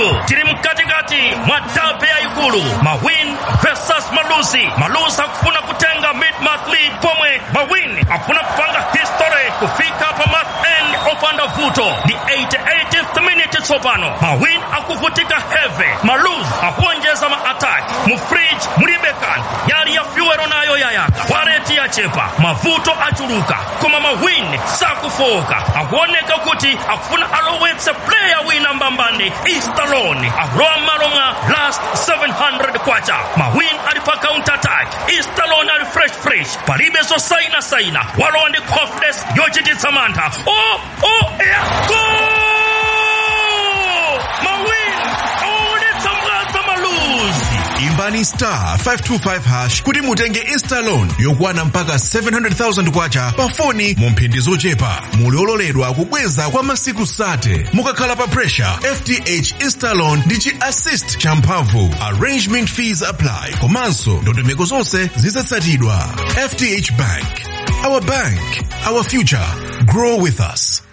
2 tiri mkatikati mwa dabe ya ikulu Mawin versus Malusi. Malusi akufuna kutenga mid-month lead pomwe Mawin akufuna kupanga history kufika pa month end opanda vuto. Ni 88th minute sopano Mawin akuvutika heavy. Malusi akuongeza ma-attack mufridge mulibekan yali ya fuero nayo yayaka wareti ya chepa mavuto achuruka kuma Mawin sakufoka akuoneka kuti akufuna alowetse player wina mbambani Eastalone aroa malonga last 700 kwacha. Mawin alipa counter attack Eastalone ali fresh palibe so saina walo ndi confidence yochiti Samantha yeah, go Mawin ulitsambaza Malusi. Imbani star 525# kuti mutenge Eastalone yokwana mpaka 700,000 kwacha pa foni mu mphindi zochepa. Muliololedwa kubweza kwa masiku sate. Mukakhala pa pressure FTH Eastalone ndi chi assist champhamvu. Arrangement fees apply. Komanso ndondomeko zonse zizatsatidwa. FTH Bank, our bank, our future. Grow with us.